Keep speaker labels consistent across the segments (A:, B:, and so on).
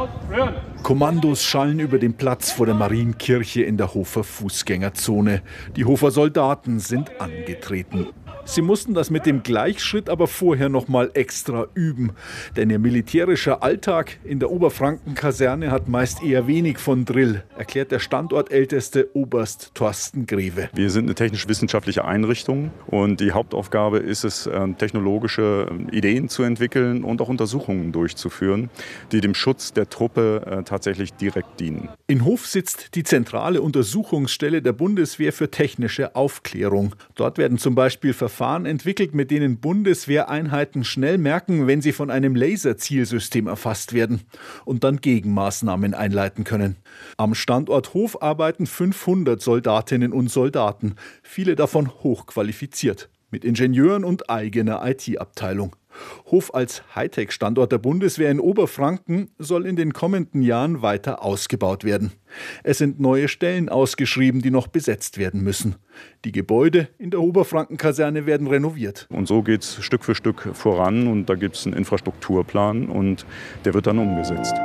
A: Kommandos schallen über den Platz vor der Marienkirche in der Hofer Fußgängerzone. Die Hofer Soldaten sind angetreten. Sie mussten das mit dem Gleichschritt aber vorher noch mal extra üben. Denn ihr militärischer Alltag in der Oberfrankenkaserne hat meist eher wenig von Drill, erklärt der Standortälteste Oberst Thorsten Greve.
B: Wir sind eine technisch-wissenschaftliche Einrichtung und die Hauptaufgabe ist es, technologische Ideen zu entwickeln und auch Untersuchungen durchzuführen, die dem Schutz der Truppe tatsächlich direkt dienen.
A: In Hof sitzt die zentrale Untersuchungsstelle der Bundeswehr für technische Aufklärung. Dort werden zum Beispiel Verfahren entwickelt, mit denen Bundeswehreinheiten schnell merken, wenn sie von einem Laserzielsystem erfasst werden und dann Gegenmaßnahmen einleiten können. Am Standort Hof arbeiten 500 Soldatinnen und Soldaten, viele davon hochqualifiziert, mit Ingenieuren und eigener IT-Abteilung. Hof als Hightech-Standort der Bundeswehr in Oberfranken soll in den kommenden Jahren weiter ausgebaut werden. Es sind neue Stellen ausgeschrieben, die noch besetzt werden müssen. Die Gebäude in der Oberfrankenkaserne werden renoviert.
B: Und so geht es Stück für Stück voran und da gibt es einen Infrastrukturplan und der wird dann umgesetzt.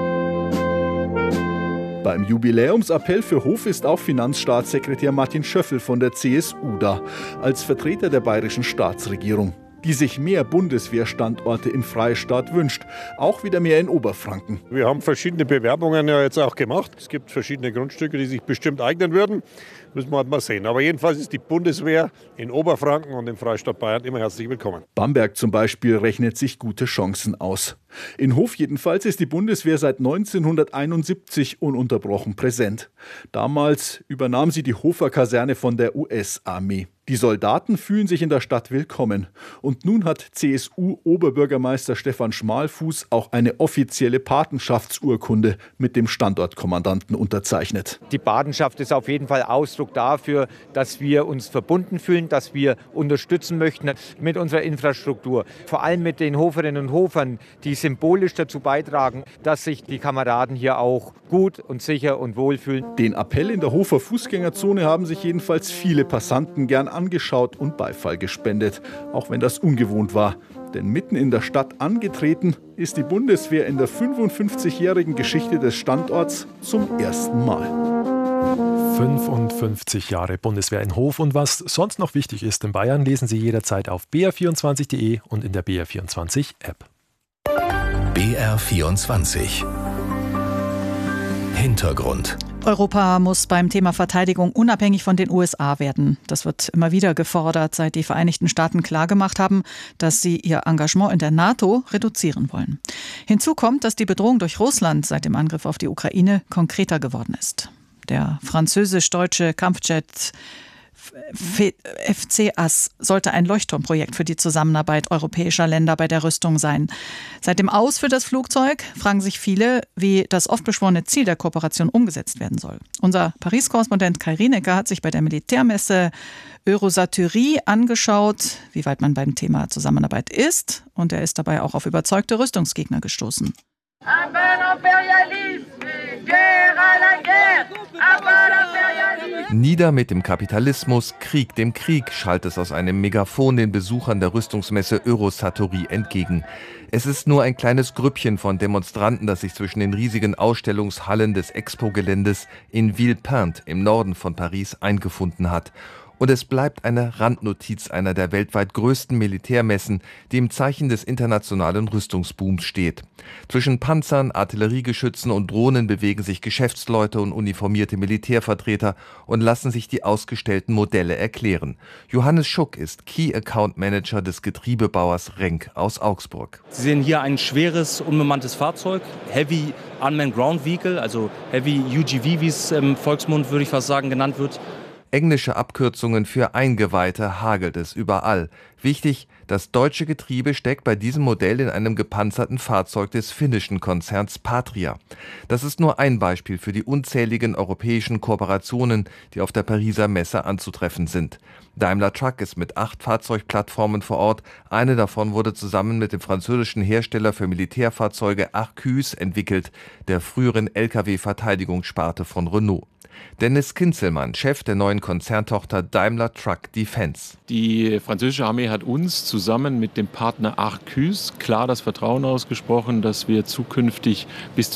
A: Beim Jubiläumsappell für Hof ist auch Finanzstaatssekretär Martin Schöffel von der CSU da, als Vertreter der bayerischen Staatsregierung, die sich mehr Bundeswehrstandorte im Freistaat wünscht, auch wieder mehr in Oberfranken.
C: Wir haben verschiedene Bewerbungen ja jetzt auch gemacht. Es gibt verschiedene Grundstücke, die sich bestimmt eignen würden. Müssen wir halt mal sehen. Aber jedenfalls ist die Bundeswehr in Oberfranken und im Freistaat Bayern immer herzlich willkommen.
A: Bamberg zum Beispiel rechnet sich gute Chancen aus. In Hof jedenfalls ist die Bundeswehr seit 1971 ununterbrochen präsent. Damals übernahm sie die Hofer Kaserne von der US-Armee. Die Soldaten fühlen sich in der Stadt willkommen. Und nun hat CSU-Oberbürgermeister Stefan Schmalfuß auch eine offizielle Patenschaftsurkunde mit dem Standortkommandanten unterzeichnet.
D: Die Patenschaft ist auf jeden Fall Ausdruck dafür, dass wir uns verbunden fühlen, dass wir unterstützen möchten mit unserer Infrastruktur. Vor allem mit den Hoferinnen und Hofern, die symbolisch dazu beitragen, dass sich die Kameraden hier auch gut und sicher und wohl fühlen.
A: Den Appell in der Hofer Fußgängerzone haben sich jedenfalls viele Passanten gern angeschaut und Beifall gespendet, auch wenn das ungewohnt war. Denn mitten in der Stadt angetreten ist die Bundeswehr in der 55-jährigen Geschichte des Standorts zum ersten Mal.
E: 55 Jahre Bundeswehr in Hof und was sonst noch wichtig ist in Bayern, lesen Sie jederzeit auf br24.de und in der BR24-App.
F: BR24 Hintergrund.
G: Europa muss beim Thema Verteidigung unabhängig von den USA werden. Das wird immer wieder gefordert, seit die Vereinigten Staaten klargemacht haben, dass sie ihr Engagement in der NATO reduzieren wollen. Hinzu kommt, dass die Bedrohung durch Russland seit dem Angriff auf die Ukraine konkreter geworden ist. Der französisch-deutsche Kampfjet FCAS sollte ein Leuchtturmprojekt für die Zusammenarbeit europäischer Länder bei der Rüstung sein. Seit dem Aus für das Flugzeug fragen sich viele, wie das oft beschworene Ziel der Kooperation umgesetzt werden soll. Unser Paris-Korrespondent Kai Rienecker hat sich bei der Militärmesse Eurosaturie angeschaut, wie weit man beim Thema Zusammenarbeit ist. Und er ist dabei auch auf überzeugte Rüstungsgegner gestoßen.
H: Nieder mit dem Kapitalismus, Krieg dem Krieg, schallt es aus einem Megafon den Besuchern der Rüstungsmesse Eurosaturie entgegen. Es ist nur ein kleines Grüppchen von Demonstranten, das sich zwischen den riesigen Ausstellungshallen des Expo-Geländes in Villepinte im Norden von Paris eingefunden hat. Und es bleibt eine Randnotiz einer der weltweit größten Militärmessen, die im Zeichen des internationalen Rüstungsbooms steht. Zwischen Panzern, Artilleriegeschützen und Drohnen bewegen sich Geschäftsleute und uniformierte Militärvertreter und lassen sich die ausgestellten Modelle erklären. Johannes Schuck ist Key Account Manager des Getriebebauers Renk aus Augsburg.
I: Sie sehen hier ein schweres, unbemanntes Fahrzeug, Heavy Unmanned Ground Vehicle, also Heavy UGV, wie es im Volksmund, würde ich fast sagen, genannt wird.
H: Englische Abkürzungen für Eingeweihte hagelt es überall. Wichtig, das deutsche Getriebe steckt bei diesem Modell in einem gepanzerten Fahrzeug des finnischen Konzerns Patria. Das ist nur ein Beispiel für die unzähligen europäischen Kooperationen, die auf der Pariser Messe anzutreffen sind. Daimler Truck ist mit 8 Fahrzeugplattformen vor Ort. Eine davon wurde zusammen mit dem französischen Hersteller für Militärfahrzeuge Arquus entwickelt, der früheren Lkw-Verteidigungssparte von Renault. Dennis Kinzelmann, Chef der neuen Konzerntochter Daimler Truck Defense.
J: Die französische Armee hat uns zusammen mit dem Partner Arquus klar das Vertrauen ausgesprochen, dass wir zukünftig bis